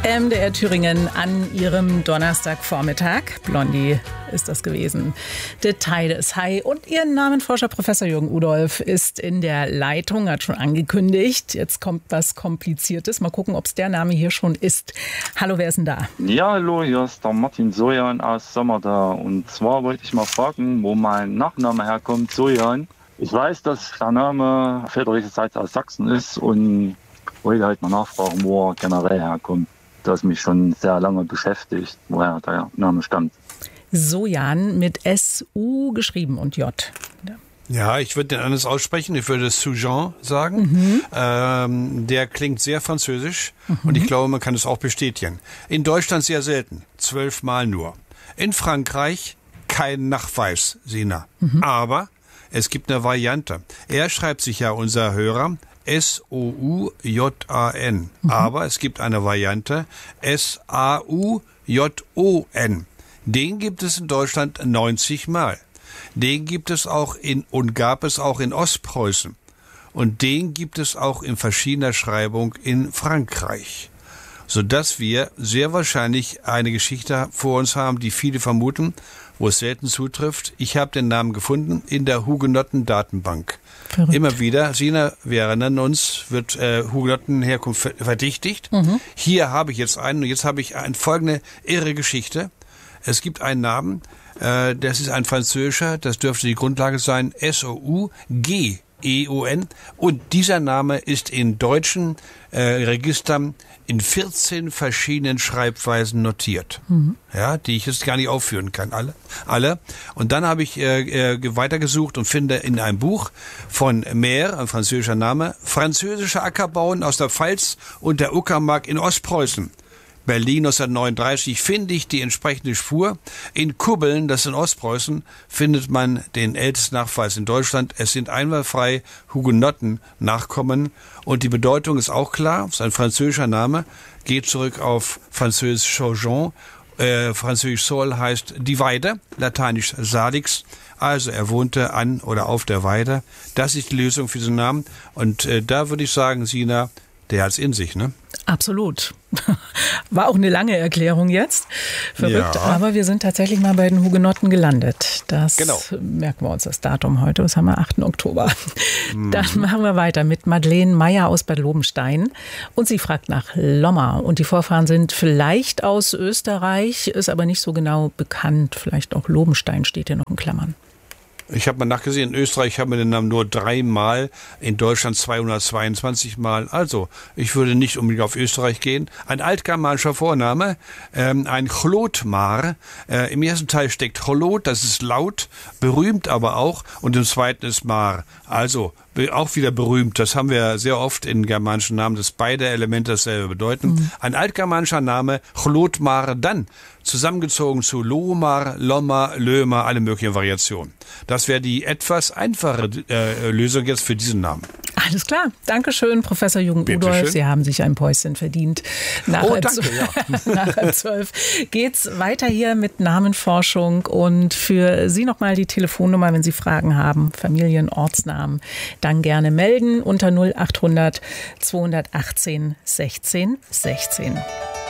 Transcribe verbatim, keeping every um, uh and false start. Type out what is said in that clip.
M D R Thüringen an ihrem Donnerstagvormittag. Blondie ist das gewesen. Der Tide is High. Und ihr Namenforscher Professor Jürgen Udolph ist in der Leitung, hat schon angekündigt. Jetzt kommt was Kompliziertes. Mal gucken, ob es der Name hier schon ist. Hallo, wer ist denn da? Ja, hallo, hier ist der Martin Sojan aus Sommerda. Und zwar wollte ich mal fragen, wo mein Nachname herkommt, Sojan. Ich weiß, dass der Name väterlicherseits aus Sachsen ist und wollte halt mal nachfragen, wo er generell herkommt. Das mich schon sehr lange beschäftigt, woher der Name stammt. Sojan mit S U geschrieben und J. Ja. Ja, ich würde den anders aussprechen. Ich würde Soujan sagen. Mhm. Ähm, der klingt sehr französisch mhm. und ich glaube, man kann es auch bestätigen. In Deutschland sehr selten, zwölfmal nur. In Frankreich kein Nachweis, Sina. Mhm. Aber es gibt eine Variante. Er schreibt sich ja, unser Hörer, S O U J A N. Mhm. Aber es gibt eine Variante S A U J O N. Den gibt es in Deutschland neunzig Mal. Den gibt es auch in und gab es auch in Ostpreußen. Und den gibt es auch in verschiedener Schreibung in Frankreich. Sodass wir sehr wahrscheinlich eine Geschichte vor uns haben, die viele vermuten, wo es selten zutrifft. Ich habe den Namen gefunden in der Hugenotten-Datenbank. Verrückt. Immer wieder, Sina, wir erinnern uns, wird äh, Hugenottenherkunft verdächtigt. Mhm. Hier habe ich jetzt einen und jetzt habe ich eine folgende irre Geschichte. Es gibt einen Namen, äh, das ist ein französischer, das dürfte die Grundlage sein, S O U G E O N. Und dieser Name ist in deutschen äh, Registern in vierzehn verschiedenen Schreibweisen notiert, mhm. ja, die ich jetzt gar nicht aufführen kann, alle. alle. Und dann habe ich äh, äh, weitergesucht und finde in einem Buch von Mehr, ein französischer Name, französische Ackerbauern aus der Pfalz und der Uckermark in Ostpreußen. Berlin neunzehnhundertneununddreißig finde ich die entsprechende Spur. In Kubbeln, das ist in Ostpreußen, findet man den ältesten Nachweis in Deutschland. Es sind einwandfrei Hugenotten-Nachkommen. Und die Bedeutung ist auch klar. Es ist ein französischer Name, geht zurück auf französisch Saujon. Äh, französisch Sol heißt die Weide, lateinisch Salix. Also er wohnte an oder auf der Weide. Das ist die Lösung für diesen Namen. Und äh, da würde ich sagen, Sina, der hat's in sich, ne? Absolut. War auch eine lange Erklärung jetzt. Verrückt, ja. Aber wir sind tatsächlich mal bei den Hugenotten gelandet. Das genau. merken wir uns, das Datum heute. Das haben wir achten Oktober. Mhm. Dann machen wir weiter mit Madeleine Meyer aus Bad Lobenstein. Und sie fragt nach Lomma. Und die Vorfahren sind vielleicht aus Österreich, ist aber nicht so genau bekannt. Vielleicht auch Lobenstein steht hier noch in Klammern. Ich habe mal nachgesehen, in Österreich haben wir den Namen nur dreimal, in Deutschland zweihundertzweiundzwanzig Mal. Also, ich würde nicht unbedingt auf Österreich gehen. Ein altgermanischer Vorname, ähm, ein Chlotmar. Äh, Im ersten Teil steckt Chlot, das ist laut, berühmt aber auch. Und im zweiten ist Mar. Also, auch wieder berühmt. Das haben wir sehr oft in germanischen Namen, dass beide Elemente dasselbe bedeuten. Mhm. Ein altgermanischer Name, Chlotmar, dann zusammengezogen zu Lomar, Lomma, Lömer, alle möglichen Variationen. Das wäre die etwas einfache äh, Lösung jetzt für diesen Namen. Alles klar. Dankeschön, Professor Jürgen Udolph. Sie haben sich ein Päuschen verdient. Nach oh, danke, ja. Nach halb zwölf geht's weiter hier mit Namenforschung und für Sie nochmal die Telefonnummer, wenn Sie Fragen haben, Familien, Ortsnamen, dann gerne melden unter null achthundert zweihundertachtzehn sechzehn sechzehn.